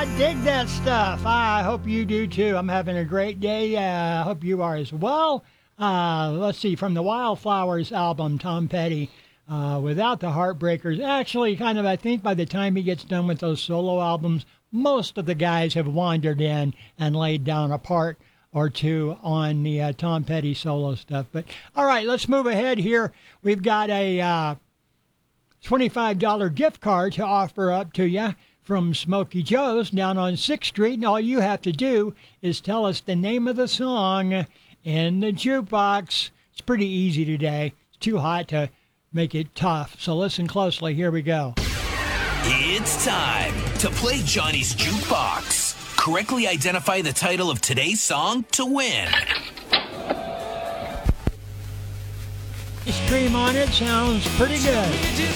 dig that stuff. I hope you do too. I'm having a great day. I hope you are as well. Let's see, from the Wildflowers album, Tom Petty, without the Heartbreakers. Actually, kind of, I think by the time he gets done with those solo albums, most of the guys have wandered in and laid down a part or two on the Tom Petty solo stuff. But all right, let's move ahead here. We've got a $25 gift card to offer up to you from Smokey Joe's down on 6th Street, and all you have to do is tell us the name of the song in the jukebox. It's pretty easy today. It's too hot to make it tough, so listen closely. Here we go. It's time to play Johnny's Jukebox. Correctly identify the title of today's song to win. Stream on it sounds pretty good.